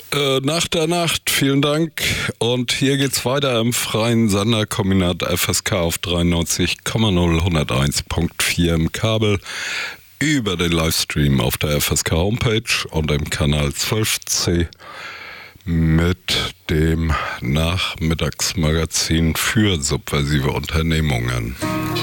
Nach der Nacht, vielen Dank. Und hier geht's weiter im freien Senderkombinat FSK auf 93,0 101.4 im Kabel, über den Livestream auf der FSK Homepage und im Kanal 12C mit dem Nachmittagsmagazin für subversive Unternehmungen.